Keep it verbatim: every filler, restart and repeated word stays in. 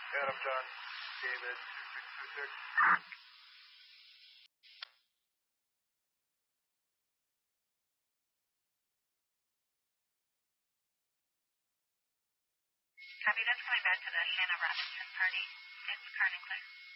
Adam John, David, two six two six. Copy, that's coming back to the Hannah Robinson party. It's currently clear.